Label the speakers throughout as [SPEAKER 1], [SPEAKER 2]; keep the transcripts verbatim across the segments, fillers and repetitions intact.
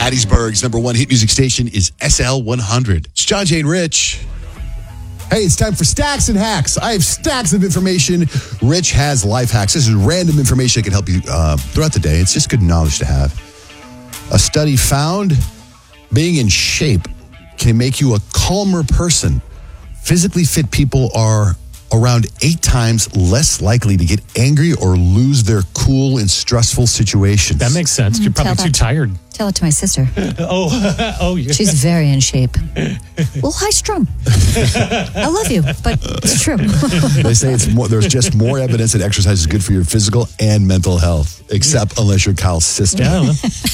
[SPEAKER 1] Hattiesburg's number one hit music station is S L one hundred. It's John, Jane, Rich. Hey, it's time for Stacks and Hacks. I have stacks of information. Rich has life hacks. This is random information that can help you uh, throughout the day. It's just good knowledge to have. A study found being in shape can make you a calmer person. Physically fit people are around eight times less likely to get angry or lose their cool in stressful situations.
[SPEAKER 2] That makes sense. You're probably too tired.
[SPEAKER 3] Tell it to my sister.
[SPEAKER 2] oh, oh, yeah.
[SPEAKER 3] She's very in shape. A little high strung. I love you, but it's true.
[SPEAKER 1] They say it's more. There's just more evidence that exercise is good for your physical and mental health, except unless you're Kyle's sister.
[SPEAKER 2] Yeah.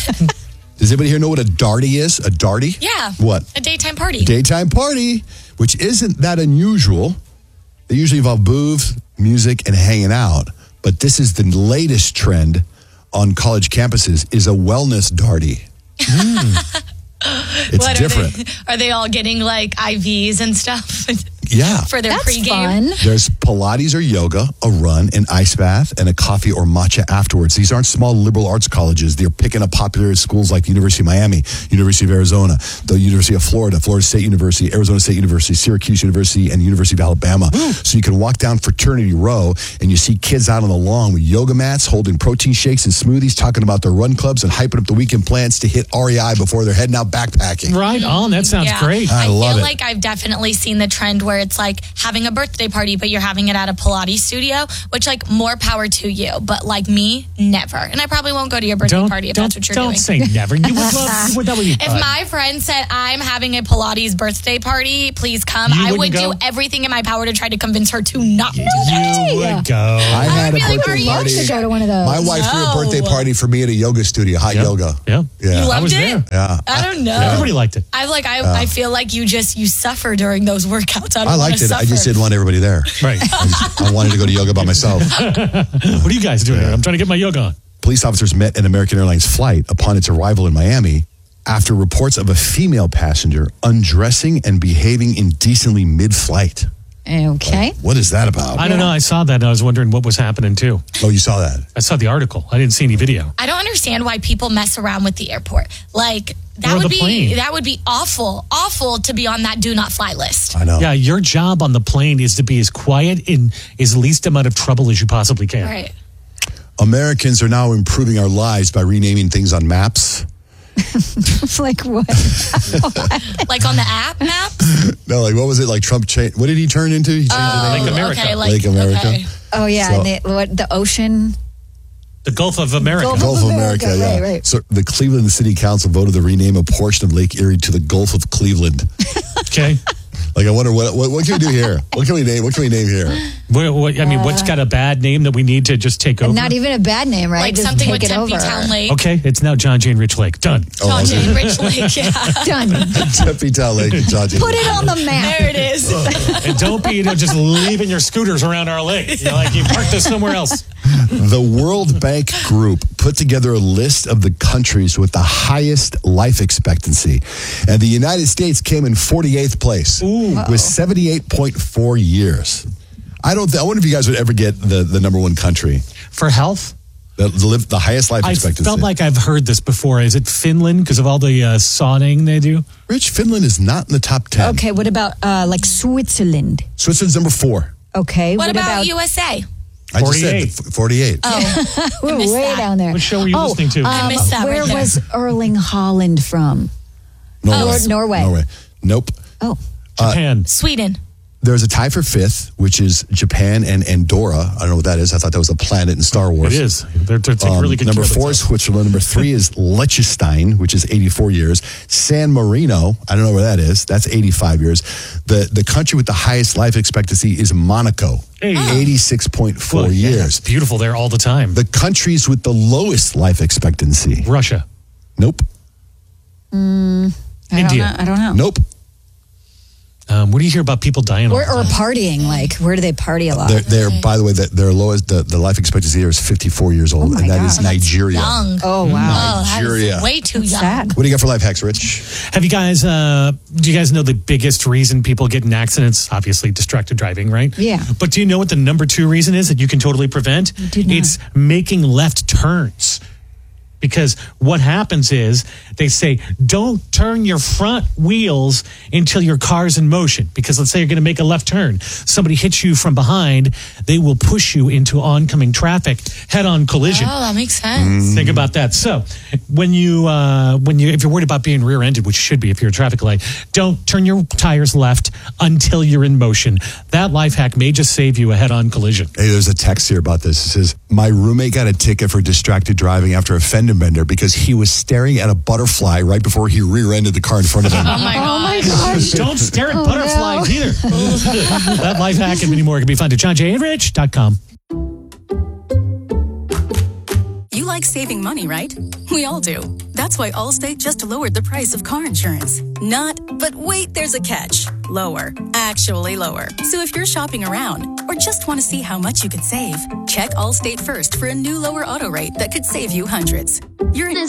[SPEAKER 1] Does anybody here know what a darty is? A darty?
[SPEAKER 4] Yeah.
[SPEAKER 1] What?
[SPEAKER 4] A daytime party.
[SPEAKER 1] Daytime party, which isn't that unusual. They usually involve booze, music, and hanging out. But this is the latest trend on college campuses is a wellness darty. Mm. It's
[SPEAKER 4] what,
[SPEAKER 1] different.
[SPEAKER 4] Are they, are they all getting like I Vs and stuff?
[SPEAKER 1] Yeah.
[SPEAKER 4] For their
[SPEAKER 3] That's
[SPEAKER 4] pregame?
[SPEAKER 3] fun.
[SPEAKER 1] There's Pilates or yoga, a run, an ice bath, and a coffee or matcha afterwards. These aren't small liberal arts colleges. They're picking up popular schools like the University of Miami, University of Arizona, the University of Florida, Florida State University, Arizona State University, Syracuse University, and University of Alabama. Ooh. So you can walk down Fraternity Row and you see kids out on the lawn with yoga mats, holding protein shakes and smoothies, talking about their run clubs and hyping up the weekend plans to hit R E I before they're heading out backpacking.
[SPEAKER 2] Right on. That sounds
[SPEAKER 4] yeah.
[SPEAKER 2] great.
[SPEAKER 1] I,
[SPEAKER 4] I
[SPEAKER 1] love
[SPEAKER 4] feel
[SPEAKER 1] it.
[SPEAKER 4] like I've definitely seen the trend where it's like having a birthday party, but you're having it at a Pilates studio, which like more power to you. But like me, never. And I probably won't go to your birthday
[SPEAKER 2] Don't,
[SPEAKER 4] party if
[SPEAKER 2] don't,
[SPEAKER 4] that's what you're
[SPEAKER 2] don't
[SPEAKER 4] doing.
[SPEAKER 2] say never. You would love, you would, that would be
[SPEAKER 4] If
[SPEAKER 2] fun.
[SPEAKER 4] my friend said, I'm having a Pilates birthday party, please come,
[SPEAKER 2] You
[SPEAKER 4] I would
[SPEAKER 2] wouldn't go?
[SPEAKER 4] do everything in my power to try to convince her to not do that.
[SPEAKER 2] You would go.
[SPEAKER 1] I had
[SPEAKER 4] would
[SPEAKER 1] a
[SPEAKER 4] be like,
[SPEAKER 1] birthday
[SPEAKER 4] are you
[SPEAKER 1] party.
[SPEAKER 3] should go to one of those.
[SPEAKER 1] My wife threw a
[SPEAKER 4] No.
[SPEAKER 1] birthday party for me at a yoga studio, hot
[SPEAKER 2] Yeah.
[SPEAKER 1] yoga.
[SPEAKER 2] Yeah.
[SPEAKER 1] Yeah.
[SPEAKER 4] You loved
[SPEAKER 2] I was
[SPEAKER 4] it?
[SPEAKER 2] there.
[SPEAKER 1] Yeah.
[SPEAKER 4] I don't know.
[SPEAKER 2] Everybody liked it.
[SPEAKER 4] I like. I, I feel like you just you suffer during those workouts. I, don't
[SPEAKER 1] I liked
[SPEAKER 4] wanna
[SPEAKER 1] it.
[SPEAKER 4] Suffer.
[SPEAKER 1] I just didn't want everybody there.
[SPEAKER 2] Right.
[SPEAKER 1] I, just, I wanted to go to yoga by myself.
[SPEAKER 2] What are you guys doing here? I'm trying to get my yoga on.
[SPEAKER 1] Police officers met an American Airlines flight upon its arrival in Miami after reports of a female passenger undressing and behaving indecently mid-flight.
[SPEAKER 3] Okay.
[SPEAKER 1] What is that about?
[SPEAKER 2] I don't know. I saw that and I was wondering what was happening too.
[SPEAKER 1] Oh, you saw that?
[SPEAKER 2] I saw the article. I didn't see any video.
[SPEAKER 4] I don't understand why people mess around with the airport. Like that
[SPEAKER 2] Or
[SPEAKER 4] would
[SPEAKER 2] the
[SPEAKER 4] be
[SPEAKER 2] plane.
[SPEAKER 4] that would be awful, awful to be on that do not fly list.
[SPEAKER 1] I know.
[SPEAKER 2] Yeah, your job on the plane is to be as quiet and as least amount of trouble as you possibly can.
[SPEAKER 4] Right.
[SPEAKER 1] Americans are now improving our lives by renaming things on maps.
[SPEAKER 3] Like what?
[SPEAKER 4] Like on the app map.
[SPEAKER 1] No, like what was it? Like Trump changed. What did he turn into? He changed the name.
[SPEAKER 2] Lake America.
[SPEAKER 4] Okay, like,
[SPEAKER 1] Lake America.
[SPEAKER 4] Okay.
[SPEAKER 3] Oh, yeah.
[SPEAKER 1] So-
[SPEAKER 3] and the, what, the ocean?
[SPEAKER 2] The Gulf of America.
[SPEAKER 3] Gulf
[SPEAKER 1] Gulf of America,
[SPEAKER 3] America,
[SPEAKER 1] yeah.
[SPEAKER 3] right, right.
[SPEAKER 1] So the Cleveland City Council voted to rename a portion of Lake Erie to the Gulf of Cleveland.
[SPEAKER 2] Okay.
[SPEAKER 1] Like, I wonder what, what what can we do here? What can we name? What can we name here?
[SPEAKER 2] What, what, I mean, what's got a bad name that we need to just take over?
[SPEAKER 3] Not even a bad name, right?
[SPEAKER 4] Like
[SPEAKER 3] Just
[SPEAKER 4] something
[SPEAKER 3] take
[SPEAKER 4] with
[SPEAKER 3] it
[SPEAKER 4] Tempe
[SPEAKER 3] over.
[SPEAKER 4] Town Lake.
[SPEAKER 2] Okay, it's now John Jane Rich Lake. Done.
[SPEAKER 4] John
[SPEAKER 1] okay.
[SPEAKER 4] Jane Rich Lake. Yeah.
[SPEAKER 3] Done.
[SPEAKER 1] Tempe Town Lake and John Jay.
[SPEAKER 3] Put it on the map.
[SPEAKER 4] There it is.
[SPEAKER 2] And don't be, you know, just leaving your scooters around our lake. You know, like you park this somewhere else.
[SPEAKER 1] The World Bank Group put together a list of the countries with the highest life expectancy. And the United States came in forty-eighth place with seventy-eight point four years. I don't. Th- I wonder if you guys would ever get the, the number one country,
[SPEAKER 2] For health?
[SPEAKER 1] the, the, live, the highest life
[SPEAKER 2] I
[SPEAKER 1] expectancy.
[SPEAKER 2] felt like I've heard this before. Is it Finland because of all the uh, sodding they do?
[SPEAKER 1] Rich, Finland is not in the top ten.
[SPEAKER 3] Okay, what about uh, like Switzerland?
[SPEAKER 1] Switzerland's number four.
[SPEAKER 3] Okay,
[SPEAKER 4] What,
[SPEAKER 3] what,
[SPEAKER 4] about, U S A?
[SPEAKER 1] I just
[SPEAKER 2] forty-eight.
[SPEAKER 1] said f- forty-eight.
[SPEAKER 4] Oh,
[SPEAKER 3] We're
[SPEAKER 4] missed
[SPEAKER 3] way
[SPEAKER 4] that.
[SPEAKER 3] down there.
[SPEAKER 2] What show were you
[SPEAKER 3] oh,
[SPEAKER 2] listening to?
[SPEAKER 4] I
[SPEAKER 3] um,
[SPEAKER 4] missed that
[SPEAKER 3] Where
[SPEAKER 4] right there.
[SPEAKER 3] was Erling Haaland from?
[SPEAKER 1] Norway.
[SPEAKER 3] Oh, Norway.
[SPEAKER 1] Norway. Nope.
[SPEAKER 3] Oh,
[SPEAKER 2] Japan.
[SPEAKER 4] Sweden.
[SPEAKER 1] There's a tie for fifth, which is Japan and Andorra. I don't know what that is. I thought that was a planet in Star Wars.
[SPEAKER 2] It is. They're, they're taking
[SPEAKER 1] Um,
[SPEAKER 2] really good
[SPEAKER 1] number
[SPEAKER 2] care of
[SPEAKER 1] four is
[SPEAKER 2] themselves.
[SPEAKER 1] Switzerland. Number three is Liechtenstein, which is eighty-four years. San Marino, I don't know where that is. That's eighty-five years. The the country with the highest life expectancy is Monaco,
[SPEAKER 2] Hey.
[SPEAKER 1] eighty-six point four
[SPEAKER 2] Well, yeah,
[SPEAKER 1] years.
[SPEAKER 2] it's beautiful there all the time.
[SPEAKER 1] The countries with the lowest life expectancy.
[SPEAKER 2] Russia.
[SPEAKER 1] Nope.
[SPEAKER 3] I don't
[SPEAKER 2] India.
[SPEAKER 3] know. I don't know.
[SPEAKER 1] Nope.
[SPEAKER 2] Um, what do you hear about people dying all
[SPEAKER 3] Or,
[SPEAKER 2] the
[SPEAKER 3] or
[SPEAKER 2] time?
[SPEAKER 3] partying, like where do they party a lot?
[SPEAKER 1] They're, they're by the way, the, their lowest, the, the life expectancy here is fifty-four years old,
[SPEAKER 3] Oh my
[SPEAKER 1] and that is
[SPEAKER 3] God.
[SPEAKER 1] Nigeria.
[SPEAKER 4] Young.
[SPEAKER 3] oh wow,
[SPEAKER 4] Oh, that
[SPEAKER 1] Nigeria.
[SPEAKER 4] is way too
[SPEAKER 3] That's
[SPEAKER 4] young.
[SPEAKER 3] sad.
[SPEAKER 1] What do you got for life hacks, Rich?
[SPEAKER 2] Have you guys, uh, do you guys know the biggest reason people get in accidents? Obviously, distracted driving, right?
[SPEAKER 3] Yeah.
[SPEAKER 2] But do you know what the number two reason is that you can totally prevent?
[SPEAKER 3] do not.
[SPEAKER 2] It's making left turns. Because what happens is they say, don't turn your front wheels until your car's in motion. Because let's say you're going to make a left turn. Somebody hits you from behind. They will push you into oncoming traffic, head-on collision.
[SPEAKER 4] Oh, that makes sense.
[SPEAKER 2] Mm. Think about that. So when you, uh, when you, if you're worried about being rear-ended, which you should be if you're a traffic light, don't turn your tires left until you're in motion. That life hack may just save you a head-on collision.
[SPEAKER 1] Hey, there's a text here about this. It says, my roommate got a ticket for distracted driving after a fender bender because he was staring at a butterfly right before he rear-ended the car in front of him.
[SPEAKER 4] Oh my
[SPEAKER 3] Oh my
[SPEAKER 4] gosh.
[SPEAKER 3] gosh.
[SPEAKER 2] Don't stare at
[SPEAKER 3] Oh,
[SPEAKER 2] butterflies
[SPEAKER 3] no.
[SPEAKER 2] either. That life hack and many more can be found at john j and rich dot com.
[SPEAKER 5] You like saving money, right? We all do. That's why Allstate just lowered the price of car insurance. Not, but wait, there's a catch. Lower. Actually lower. So if you're shopping around or just want to see how much you could save, check Allstate first for a new lower auto rate that could save you hundreds. You're in